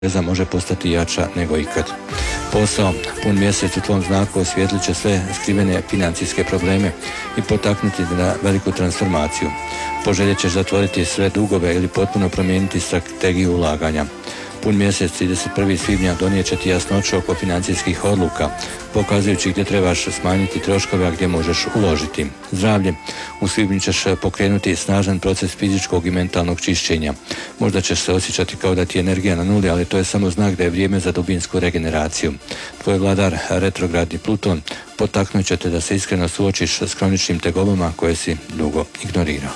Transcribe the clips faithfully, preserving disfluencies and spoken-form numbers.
veza može postati jača nego ikad. Posao, pun mjesec u tvom znaku osvijetlit će sve skrivene financijske probleme i potaknuti na veliku transformaciju. Poželjet ćeš zatvoriti sve dugove ili potpuno promijeniti strategiju ulaganja. Pun mjesec trideset prvog svibnja donijet će ti jasnoću oko financijskih odluka, pokazujući gdje trebaš smanjiti troškove, a gdje možeš uložiti. Zdravlje. U svibnju ćeš pokrenuti snažan proces fizičkog i mentalnog čišćenja. Možda ćeš se osjećati kao da ti je energija na nuli, ali to je samo znak da je vrijeme za dubinsku regeneraciju. Tvoj vladar, retrogradni Pluton, potaknut će te da se iskreno suočiš s kroničnim tegobama koje si dugo ignorirao.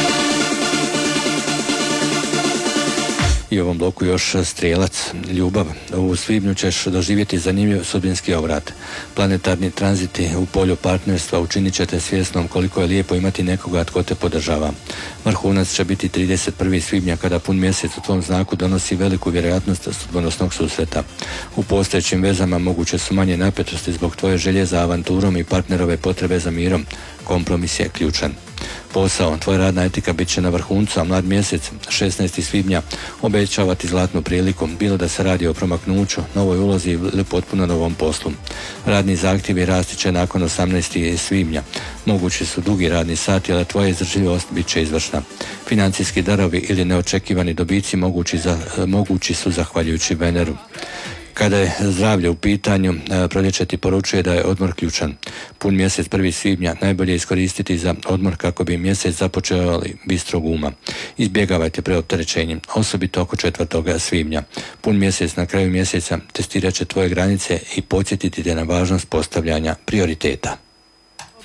I u ovom bloku još Strijelac, ljubav. U svibnju ćeš doživjeti zanimljiv sudbinski obrat. Planetarni tranziti u polju partnerstva učinit će te svjesnom koliko je lijepo imati nekoga tko te podržava. Vrhunac će biti trideset prvog svibnja kada pun mjesec u tvom znaku donosi veliku vjerojatnost sudbonosnog susreta. U postojećim vezama moguće su manje napetosti zbog tvoje želje za avanturom i partnerove potrebe za mirom. Kompromis je ključan. Posao, tvoja radna etika bit će na vrhuncu, a mlad mjesec, šesnaestog svibnja, obećava ti zlatnu priliku, bilo da se radi o promaknuću, novoj ulozi ili potpuno novom poslu. Radni zahtjevi rasti će nakon osamnaestog svibnja. Mogući su dugi radni sati, ali tvoja izdržljivost bit će izvršna. Financijski darovi ili neočekivani dobici mogući, za, mogući su zahvaljujući Veneru. Kada je zdravlje u pitanju, proljeće ti poručuje da je odmor ključan. Pun mjesec prvog svibnja najbolje iskoristiti za odmor kako bi mjesec započeo bistrog uma. Izbjegavajte preopterećenje, osobito oko četvrtog svibnja. Pun mjesec na kraju mjeseca testirat će tvoje granice i podsjetiti te na važnost postavljanja prioriteta.